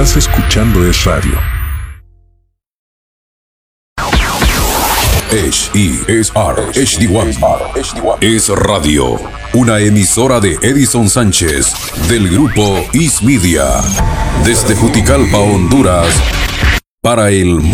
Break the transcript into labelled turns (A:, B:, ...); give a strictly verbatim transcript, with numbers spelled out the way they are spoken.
A: Estás escuchando Es Radio.
B: H E S R H D uno Es Radio, una emisora de Edison Sánchez del grupo Is Media, desde Juticalpa, Honduras, para el mundo.